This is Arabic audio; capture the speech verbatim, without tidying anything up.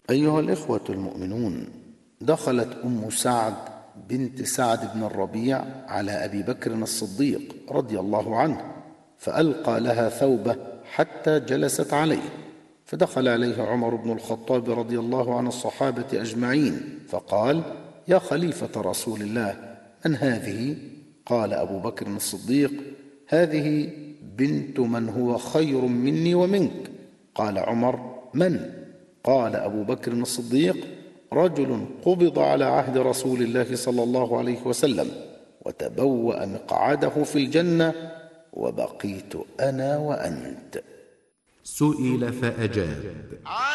أيها الإخوة المؤمنون، دخلت أم سعد بنت سعد بن الربيع على أبي بكر الصديق رضي الله عنه، فألقى لها ثوبه حتى جلست عليه، فدخل عليه عمر بن الخطاب رضي الله عن الصحابة أجمعين فقال: يا خليفة رسول الله، من هذه؟ قال أبو بكر الصديق: هذه بنت من هو خير مني ومنك. قال عمر: من؟ قال أبو بكر الصديق: رجل قبض على عهد رسول الله صلى الله عليه وسلم وتبوأ مقعده في الجنة، وبقيت أنا وأنت. سئل فأجاب: